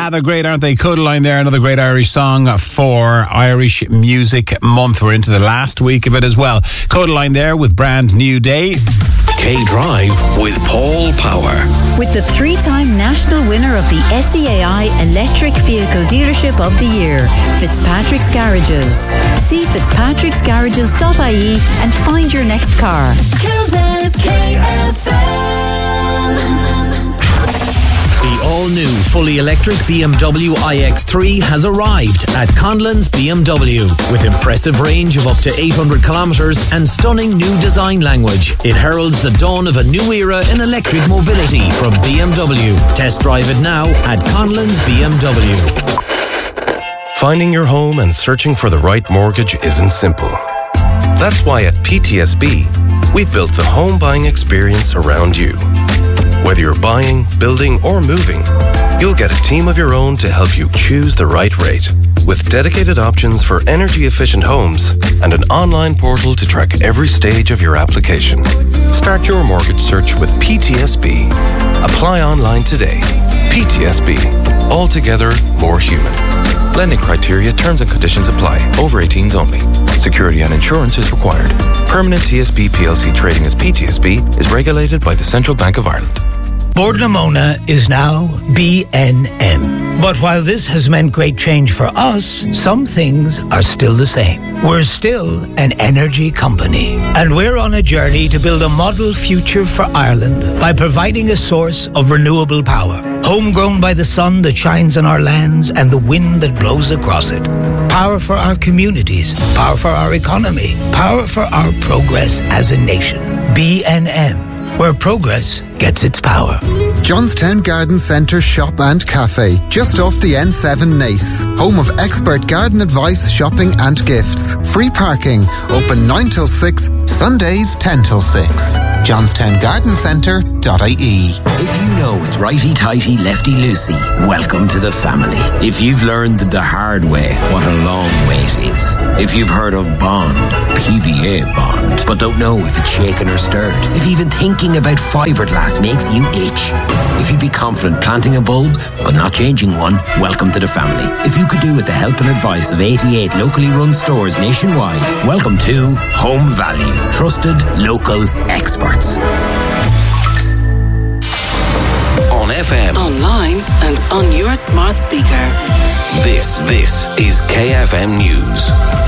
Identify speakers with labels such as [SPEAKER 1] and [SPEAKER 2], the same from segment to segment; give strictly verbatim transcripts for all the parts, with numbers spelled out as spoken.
[SPEAKER 1] Ah, they're great, aren't they? Codaline there, another great Irish song for Irish Music Month. We're into the last week of it as well. Codaline there with Brand New Day.
[SPEAKER 2] K-Drive with Paul Power.
[SPEAKER 3] With the three-time national winner of the S E A I Electric Vehicle Dealership of the Year, Fitzpatrick's Garages. See fitzpatricks garages dot I E and find your next car.
[SPEAKER 4] Kildare K F M.
[SPEAKER 5] The all-new, fully electric B M W i X three has arrived at Conlon's B M W. With impressive range of up to eight hundred kilometres and stunning new design language, it heralds the dawn of a new era in electric mobility from B M W. Test drive it now at Conlon's B M W.
[SPEAKER 6] Finding your home and searching for the right mortgage isn't simple. That's why at P T S B, we've built the home buying experience around you. Whether you're buying, building, or moving, you'll get a team of your own to help you choose the right rate. With dedicated options for energy-efficient homes and an online portal to track every stage of your application. Start your mortgage search with P T S B. Apply online today. P T S B. Altogether more human. Lending criteria, terms and conditions apply. Over eighteens only. Security and insurance is required. Permanent T S B P L C trading as P T S B is regulated by the Central Bank of Ireland.
[SPEAKER 7] Bord na Móna is now B N M. But while this has meant great change for us, some things are still the same. We're still an energy company. And we're on a journey to build a model future for Ireland by providing a source of renewable power. Homegrown by the sun that shines on our lands and the wind that blows across it. Power for our communities. Power for our economy. Power for our progress as a nation. B N M. Where progress gets its power.
[SPEAKER 8] Johnstown Garden Centre Shop and Cafe, just off the N seven Naas. Home of expert garden advice, shopping and gifts. Free parking, open nine till six, Sundays ten till six. johnstown garden centre dot I E.
[SPEAKER 9] If you know it's righty-tighty, lefty-loosey, welcome to the family. If you've learned the hard way what a long way it is. If you've heard of Bond, P V A Bond, but don't know if it's shaken or stirred. If even thinking about fiberglass makes you itch. If you'd be confident planting a bulb, but not changing one, welcome to the family. If you could do with the help and advice of eighty-eight locally run stores nationwide, welcome to Home Value. Trusted local experts.
[SPEAKER 2] On F M.
[SPEAKER 4] Online and on your smart speaker.
[SPEAKER 2] This, this is K F M News.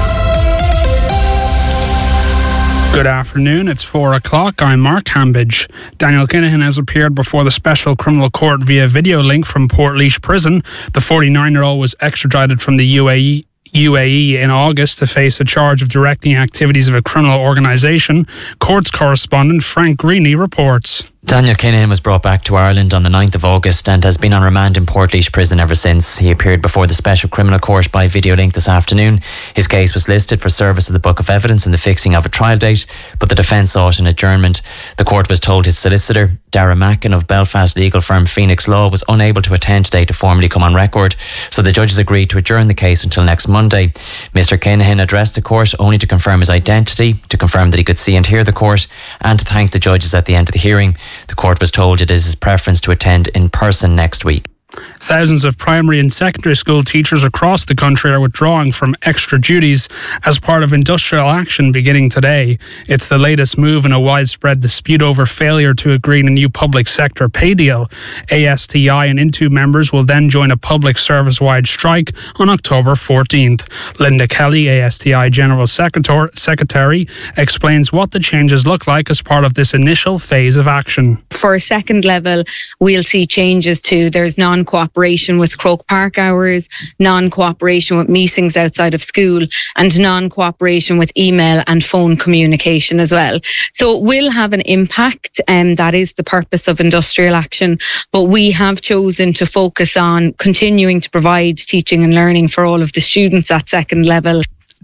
[SPEAKER 10] Good afternoon, it's four o'clock. I'm Mark Hambidge. Daniel Kinahan has appeared before the Special Criminal Court via video link from Portlaoise Prison. The forty-nine-year-old was extradited from the U A E U A E in August to face a charge of directing activities of a criminal organisation. Courts correspondent Frank Greeny reports.
[SPEAKER 11] Daniel Kinahan was brought back to Ireland on the ninth of August and has been on remand in Portlaoise Prison ever since. He appeared before the Special Criminal Court by video link this afternoon. His case was listed for service of the Book of Evidence and the fixing of a trial date, but the defence sought an adjournment. The court was told his solicitor, Darragh Mackin of Belfast legal firm Phoenix Law, was unable to attend today to formally come on record, so the judges agreed to adjourn the case until next Monday. Mister Kinahan addressed the court only to confirm his identity, to confirm that he could see and hear the court, and to thank the judges at the end of the hearing. The court was told it is his preference to attend in person next week.
[SPEAKER 10] Thousands of primary and secondary school teachers across the country are withdrawing from extra duties as part of industrial action beginning today. It's the latest move in a widespread dispute over failure to agree on a new public sector pay deal. A S T I and Intu members will then join a public service-wide strike on October fourteenth. Linda Kelly, A S T I General Secretary, explains what the changes look like as part of this initial phase of action.
[SPEAKER 12] For second level, we'll see changes to there's non non-cooperation with Croke Park hours, non-cooperation with meetings outside of school, and non-cooperation with email and phone communication as well. So it will have an impact, and um, that is the purpose of industrial action. But we have chosen to focus on continuing to provide teaching and learning for all of the students at second level.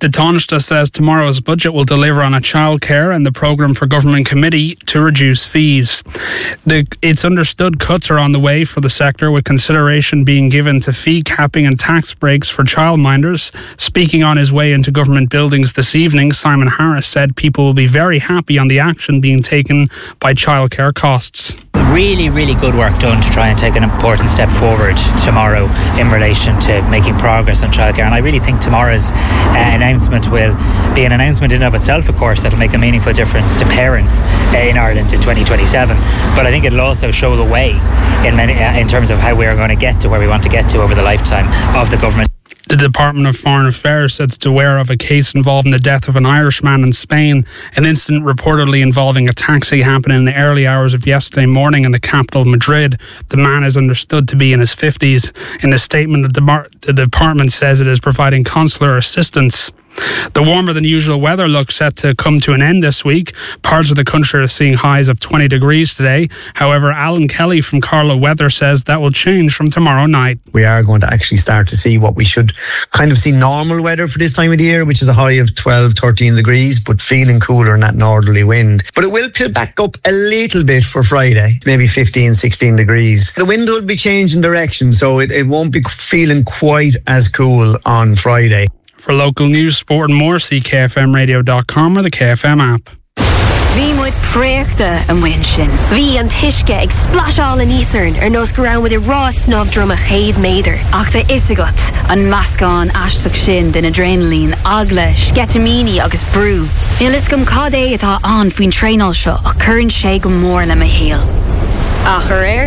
[SPEAKER 10] The Taoiseach says tomorrow's budget will deliver on a childcare and the programme for government committee to reduce fees. The, it's understood cuts are on the way for the sector, with consideration being given to fee capping and tax breaks for childminders. Speaking on his way into government buildings this evening, Simon Harris said people will be very happy on the action being taken by childcare costs.
[SPEAKER 13] Really, really good work done to try and take an important step forward tomorrow in relation to making progress on childcare. And I really think tomorrow's uh, announcement will be an announcement in and of itself, of course, that will make a meaningful difference to parents uh, in Ireland in twenty twenty-seven. But I think it'll also show the way in, many, uh, in terms of how we're going to get to where we want to get to over the lifetime of the government.
[SPEAKER 10] The Department of Foreign Affairs said it's aware of a case involving the death of an Irishman in Spain, an incident reportedly involving a taxi happening in the early hours of yesterday morning in the capital, Madrid. The man is understood to be in his fifties. In a statement, the department says it is providing consular assistance. The warmer than usual weather looks set to come to an end this week. Parts of the country are seeing highs of twenty degrees today. However, Alan Kelly from Carlow Weather says that will change from tomorrow night.
[SPEAKER 14] We are going to actually start to see what we should kind of see normal weather for this time of the year, which is a high of twelve, thirteen degrees, but feeling cooler in that northerly wind. But it will pick back up a little bit for Friday, maybe fifteen, sixteen degrees. The wind will be changing direction, so it, it won't be feeling quite as cool on Friday.
[SPEAKER 10] For local news, sport and more, see K F M radio dot com or the K F M app.
[SPEAKER 15] Bhí muid préachta an bhain sin. Bhí an tuisce ag splasháil in Eastern ar nós go raibh muid i rá snob drum a chéad méadar. Ach tá isagat an meascán aisteach sin den adrenaline, agla, sketamini agus brú. Níl is gom cad é atá an faoin tréinál seo a churann sé go mór le a héal. Ach ar air?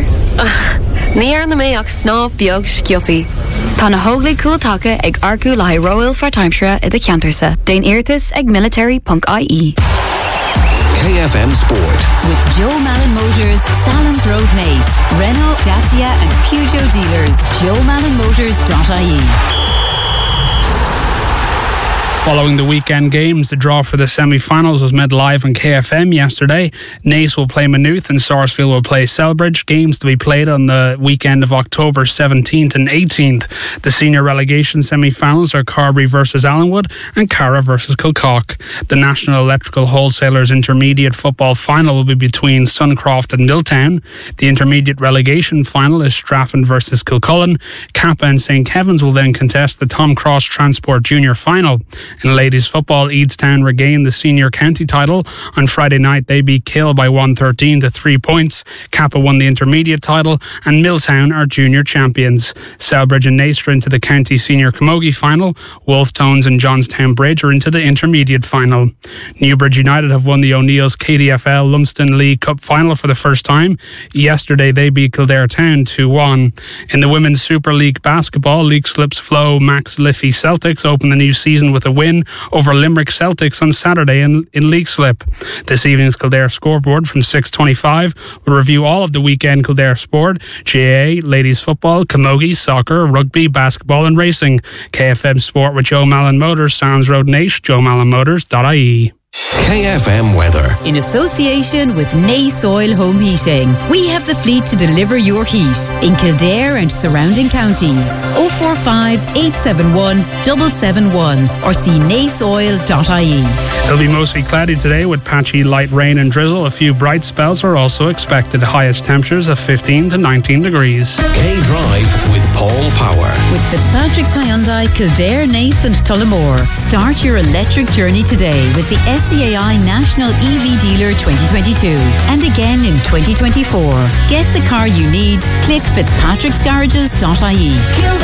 [SPEAKER 15] Ní ar na mé ach snob beag scioppi. Tá na hóglaigh cúiltacha ag arcú le Royal for Timeshare i the Ceantarsa. Déan Iartas ag military dot I E.
[SPEAKER 2] K F M Sport.
[SPEAKER 3] With Joe Malin Motors, Salons Road Nace, Renault, Dacia and Peugeot dealers. joe malin motors dot I E.
[SPEAKER 10] Following the weekend games, the draw for the semi-finals was made live on K F M yesterday. Nace will play Maynooth and Sarsfield will play Selbridge. Games to be played on the weekend of October seventeenth and eighteenth. The senior relegation semi-finals are Carbery versus Allenwood and Cara versus Kilcock. The National Electrical Wholesalers Intermediate Football Final will be between Suncroft and Milltown. The intermediate relegation final is Strafford versus Kilcullen. Kappa and Saint Kevin's will then contest the Tom Cross Transport Junior Final. In ladies football, Eadstown regained the senior county title. On Friday night, they beat Kill by one thirteen to three points. Kappa won the intermediate title and Milltown are junior champions. Selbridge and Nace are into the county senior camogie final. Wolftones and Johnstown Bridge are into the intermediate final. Newbridge United have won the O'Neill's K D F L Lumsden League Cup final for the first time. Yesterday, they beat Kildare Town two one. In the Women's Super League basketball, Leixlip's Flow Max Liffey Celtics open the new season with a win over Limerick Celtics on Saturday in, in Leixlip. This evening's Kildare scoreboard from six twenty-five will review all of the weekend Kildare sport: G A A, ladies football, camogie, soccer, rugby, basketball and racing. K F M Sport with Joe Malin Motors, Sounds Road Nace, joe malin motors dot I E.
[SPEAKER 2] K F M weather.
[SPEAKER 3] In association with Nace Oil Home Heating, we have the fleet to deliver your heat in Kildare and surrounding counties. oh four five, eight seven one, seven seven one or see nace oil dot I E.
[SPEAKER 10] It'll be mostly cloudy today with patchy light rain and drizzle. A few bright spells are also expected. Highest temperatures of fifteen to nineteen degrees.
[SPEAKER 2] K Drive with Paul Power.
[SPEAKER 3] With Fitzpatrick's Hyundai, Kildare, Nace and Tullamore. Start your electric journey today with the S C A I National E V Dealer twenty twenty-two and again in twenty twenty-four. Get the car you need. Click fitzpatricks garages dot I E.